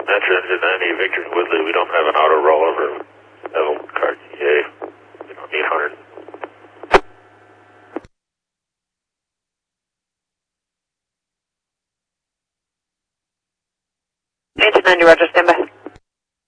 Metro Engine 90, Victor Woodley, we don't have an auto rollover. Evel Cartier, 800. Engine 90, Roger, stand by.